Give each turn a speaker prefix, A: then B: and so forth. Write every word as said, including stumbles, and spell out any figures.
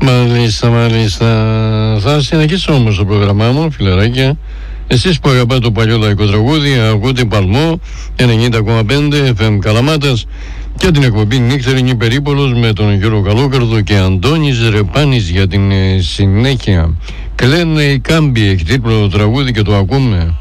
A: Μάλιστα, μάλιστα. Θα συνεχίσω όμως το πρόγραμμά μου, φιλεράκια. Εσείς που αγαπάτε το παλιό λαϊκό τραγούδι, ακούτε Παλμό ενενήντα κόμμα πέντε εφ εμ Καλαμάτας και την εκπομπή Νύχτερινη Περίπολος με τον Γιώργο Καλόκαρδο και Αντώνης Ρεπάνης για την συνέχεια. Κλαίνε οι κάμποι, έχει τρίπλο τραγούδι και το ακούμε.